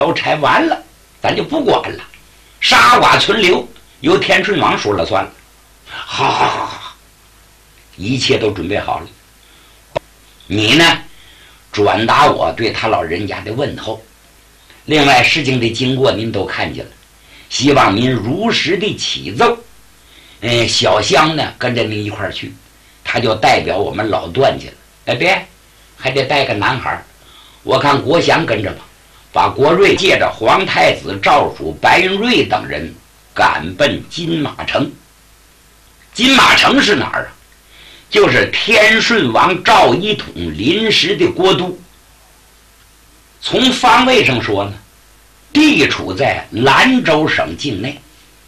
都拆完了，咱就不管了，杀剐存留，由天顺王说了算了。好，一切都准备好了。你呢，转达我对他老人家的问候。另外，事情的经过您都看见了，希望您如实的启奏。小香呢跟着您一块儿去，他就代表我们老段去了。别，还得带个男孩。我看国祥跟着吧，把国瑞借着皇太子赵曙、白云瑞等人赶奔金马城。金马城是哪儿啊？就是天顺王赵一统临时的国都。从方位上说呢，地处在兰州省境内。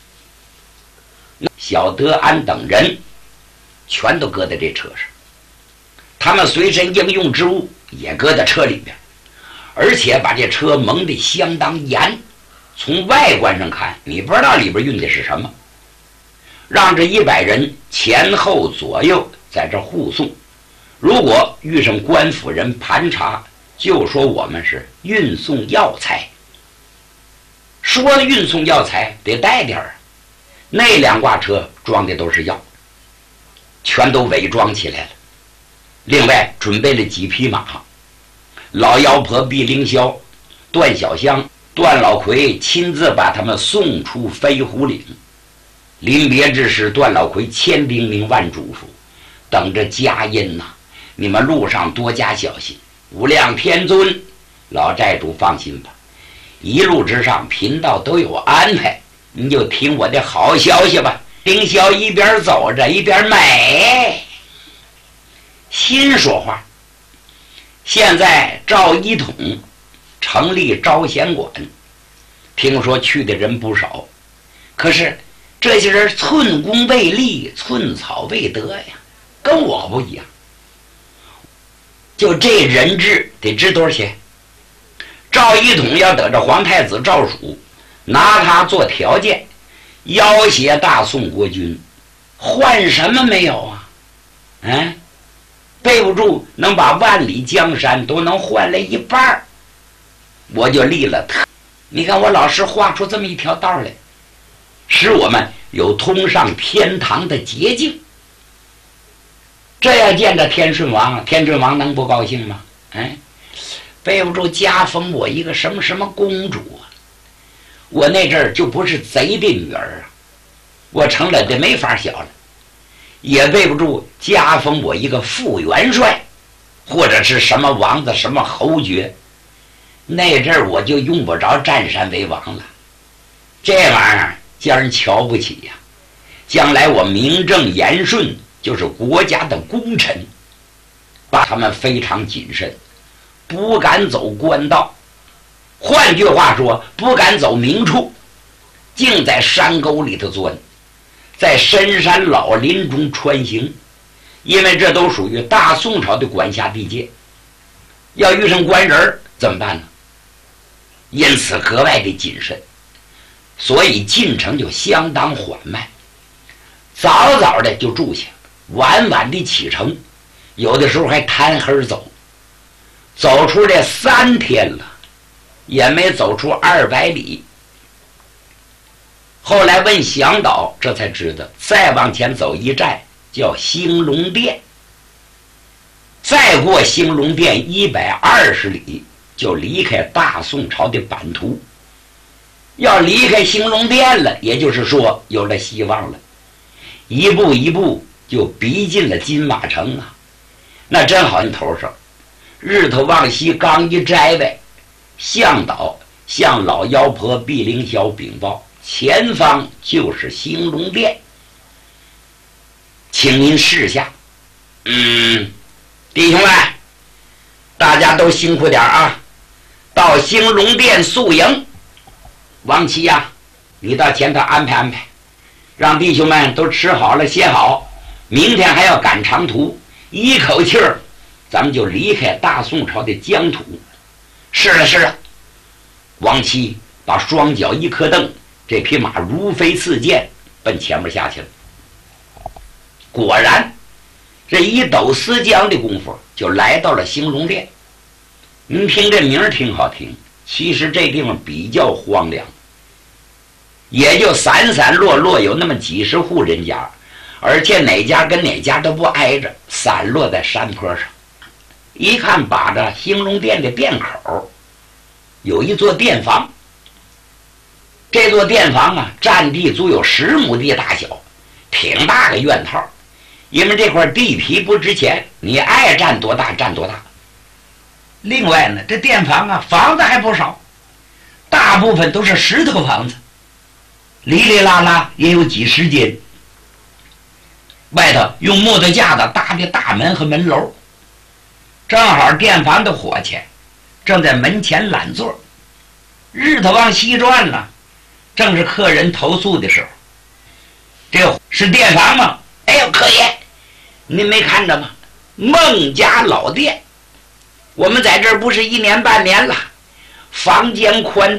小德安等人全都搁在这车上，他们随身应用之物也搁在车里边，而且把这车蒙得相当严。从外观上看，你不知道里边运的是什么。让这100人前后左右在这护送，如果遇上官府人盘查，就说我们是运送药材。说运送药材得带点儿，那2挂车装的都是药，全都伪装起来了。另外准备了几匹马，老妖婆毕凌霄、段小香、段老奎亲自把他们送出飞虎岭。临别之时，段老奎千叮咛万嘱咐，等着佳音呐，你们路上多加小心。无量天尊，老寨主放心吧，一路之上贫道都有安排，你就听我的好消息吧。凌霄一边走着一边美，心说话。现在赵一统成立招贤馆，听说去的人不少，可是这些人寸功未立，寸草未得呀，跟我不一样。就这人质得值多少钱？赵一统要得着皇太子赵曙，拿他做条件，要挟大宋国君，换什么没有啊？备不住能把万里江山都能换来一半，我就立了特。你看我老师画出这么一条道来，使我们有通上天堂的捷径。这要见着天顺王，天顺王能不高兴吗？备不住加封我一个什么什么公主啊！我那阵儿就不是贼的女儿啊，我成了这没法小了。也备不住加封我一个副元帅，或者是什么王子什么侯爵，那阵儿我就用不着占山为王了。这玩意儿叫人瞧不起呀！将来我名正言顺，就是国家的功臣，把他们非常谨慎，不敢走官道，换句话说，不敢走明处，竟在山沟里头钻，在深山老林中穿行，因为这都属于大宋朝的管辖地界。要遇上官人怎么办呢？因此格外的谨慎，所以进程就相当缓慢，早早的就住下，晚晚的启程，有的时候还贪黑走。走出这3天了，也没走出200里。后来问向导，这才知道再往前走一站叫兴隆殿，再过兴隆殿120里就离开大宋朝的版图。要离开兴隆殿了，也就是说有了希望了，一步一步就逼近了金马城啊。那真好，你头上日头往西刚一摘呗，向导向老妖婆毕凌霄禀报，前方就是兴隆殿，请您示下。弟兄们，大家都辛苦点啊，到兴隆殿宿营。王七呀，你到前头安排安排，让弟兄们都吃好了歇好，明天还要赶长途，一口气儿咱们就离开大宋朝的疆土。是了是了。王七把双脚一磕蹬，这匹马如飞似箭奔前面下去了。果然这一斗丝江的功夫就来到了兴隆殿。您听这名儿挺好听， 其实这地方比较荒凉，也就散散落落有那么几十户人家，而且哪家跟哪家都不挨着，散落在山坡上。一看把着兴隆殿的殿口有一座殿房，这座殿房啊，占地足有10亩地大小，挺大个院套。因为这块地皮不值钱，你爱占多大占多大。另外呢，这殿房啊，房子还不少，大部分都是石头房子，哩哩啦啦也有几十间。外头用木头架子搭的大门和门楼，正好殿房的伙计正在门前懒坐，日头往西转了，正是客人投宿的时候。这是殿房吗？哎呦，客爷，您没看着吗？孟家老店，我们在这儿不是1年半年了，房间宽